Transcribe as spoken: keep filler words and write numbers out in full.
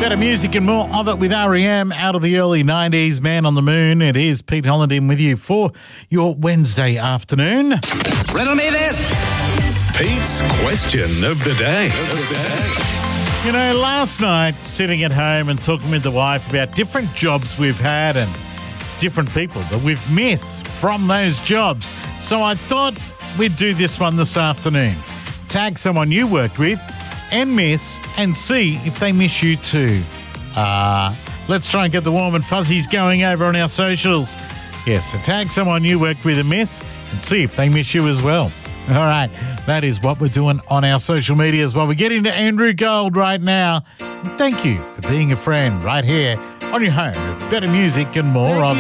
Better music and more of it with R E M out of the early nineties, Man on the Moon. It is Pete Holland with you for your Wednesday afternoon. Riddle me this. Pete's question of the day. You know, last night, sitting at home and talking with the wife about different jobs we've had and different people that we've missed from those jobs. So I thought we'd do this one this afternoon. Tag someone you worked with and miss and see if they miss you too. Uh, let's try and get the warm and fuzzies going over on our socials. Yes, so tag someone you worked with and miss and see if they miss you as well. All right, that is what we're doing on our social media as well. We get into Andrew Gold right now. And thank you for being a friend right here on your home of better music and more of it.